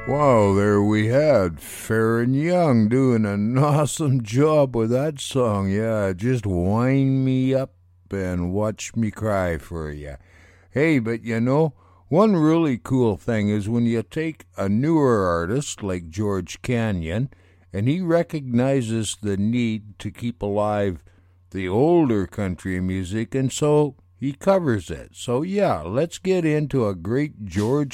Wow, there we had Farron Young doing an awesome job with that song. Yeah, just wind me up and watch me cry for you. Hey, but one really cool thing is when you take a newer artist like George Canyon and he recognizes the need to keep alive the older country music, and so he covers it. So, yeah, let's get into a great George